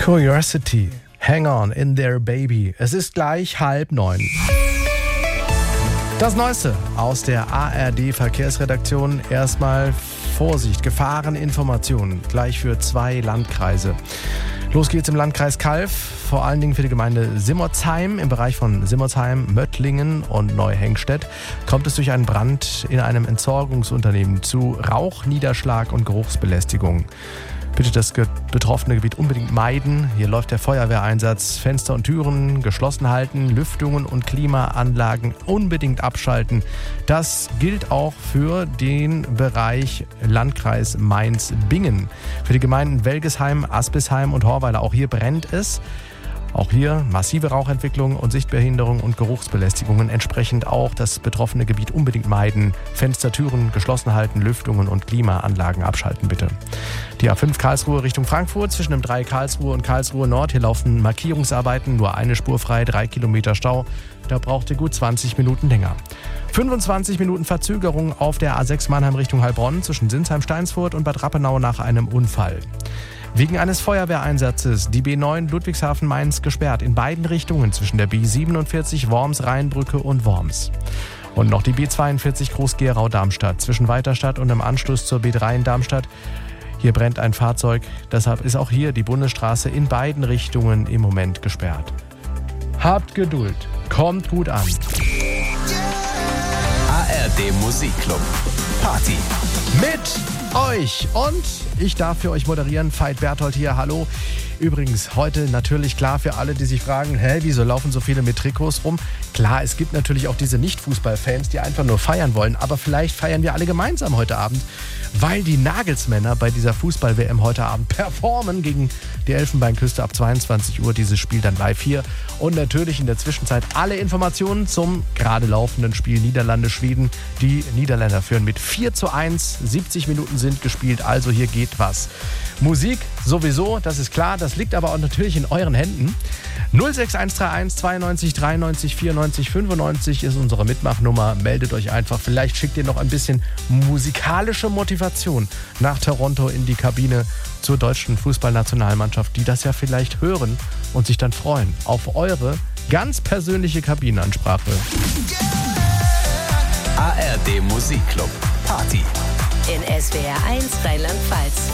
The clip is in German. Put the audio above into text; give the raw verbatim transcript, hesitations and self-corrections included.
Curiosity, hang on in there baby. Es ist gleich halb neun. Das Neueste aus der A R D-Verkehrsredaktion. Erstmal Vorsicht, Gefahreninformationen gleich für zwei Landkreise. Los geht's im Landkreis Calw, vor allen Dingen für die Gemeinde Simmersheim. Im Bereich von Simmersheim, Möttlingen und Neuhengstedt kommt es durch einen Brand in einem Entsorgungsunternehmen zu Rauch, Niederschlag und Geruchsbelästigung. Bitte das betroffene Gebiet unbedingt meiden. Hier läuft der Feuerwehreinsatz. Fenster und Türen geschlossen halten, Lüftungen und Klimaanlagen unbedingt abschalten. Das gilt auch für den Bereich Landkreis Mainz-Bingen. Für die Gemeinden Welgesheim, Aspisheim und Horweiler. Auch hier brennt es. Auch hier massive Rauchentwicklung und Sichtbehinderung und Geruchsbelästigungen. Entsprechend auch das betroffene Gebiet unbedingt meiden. Fenster, Türen geschlossen halten, Lüftungen und Klimaanlagen abschalten bitte. Die A fünf Karlsruhe Richtung Frankfurt zwischen dem drei Karlsruhe und Karlsruhe Nord. Hier laufen Markierungsarbeiten, nur eine Spur frei, drei Kilometer Stau. Da braucht ihr gut zwanzig Minuten länger. fünfundzwanzig Minuten Verzögerung auf der A sechs Mannheim Richtung Heilbronn zwischen Sinsheim-Steinsfurt und Bad Rappenau nach einem Unfall. Wegen eines Feuerwehreinsatzes die B neun Ludwigshafen-Mainz gesperrt in beiden Richtungen zwischen der B siebenundvierzig Worms-Rheinbrücke und Worms. Und noch die B zweiundvierzig Groß-Gerau-Darmstadt zwischen Weiterstadt und im Anschluss zur B drei in Darmstadt. Hier brennt ein Fahrzeug, deshalb ist auch hier die Bundesstraße in beiden Richtungen im Moment gesperrt. Habt Geduld, kommt gut an. A R D Musikclub Party mit euch und ich darf für euch moderieren, Veit Berthold hier, hallo. Übrigens, heute natürlich klar für alle, die sich fragen, hä, wieso laufen so viele mit Trikots rum? Klar, es gibt natürlich auch diese Nicht-Fußball-Fans, die einfach nur feiern wollen, aber vielleicht feiern wir alle gemeinsam heute Abend, weil die Nagelsmänner bei dieser Fußball-W M heute Abend performen gegen die Elfenbeinküste ab zweiundzwanzig Uhr, dieses Spiel dann live hier. Und natürlich in der Zwischenzeit alle Informationen zum gerade laufenden Spiel Niederlande-Schweden. Die Niederländer führen mit vier zu eins, siebzig Minuten sind gespielt, also hier geht was. Musik sowieso, das ist klar, das liegt aber auch natürlich in euren Händen. null sechs eins drei eins zweiundneunzig dreiundneunzig vierundneunzig fünfundneunzig ist unsere Mitmachnummer. Meldet euch einfach. Vielleicht schickt ihr noch ein bisschen musikalische Motivation nach Toronto in die Kabine zur deutschen Fußballnationalmannschaft, die das ja vielleicht hören und sich dann freuen auf eure ganz persönliche Kabinenansprache. A R D Musikclub Party in S W R eins Rheinland-Pfalz.